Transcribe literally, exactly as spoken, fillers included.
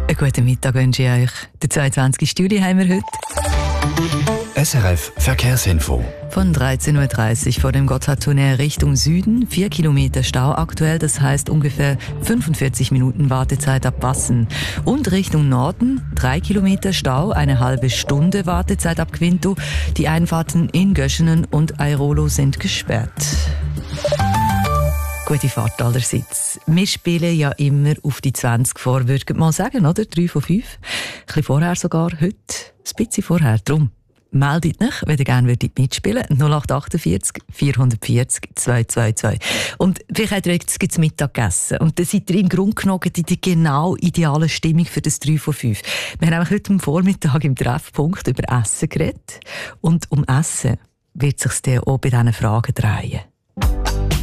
Einen guten Mittag wünsche ich euch. Den zweiundzwanzigsten Juli haben wir heute. S R F Verkehrsinfo. Von dreizehn Uhr dreißig vor dem Gotthardtunnel Richtung Süden. Vier Kilometer Stau aktuell, das heisst ungefähr fünfundvierzig Minuten Wartezeit ab Bassen. Und Richtung Norden drei Kilometer Stau, eine halbe Stunde Wartezeit ab Quinto. Die Einfahrten in Göschenen und Airolo sind gesperrt. Gute Fahrt allerseits. Wir spielen ja immer auf die zwanzig vor, würde ich mal sagen, oder? drei von fünf. Ein bisschen vorher sogar, heute ein bisschen vorher. Darum meldet euch, wenn ihr gerne mitspielen würdet. null acht achtundvierzig vierhundertvierzig zweihundertzweiundzwanzig. Und vielleicht habt ihr jetzt Mittag gegessen. Und dann seid ihr im Grunde genommen in der genau idealen Stimmung für das drei von fünf. Wir haben heute am Vormittag im Treffpunkt über Essen geredet. Und um Essen wird es sich dann auch bei diesen Fragen drehen.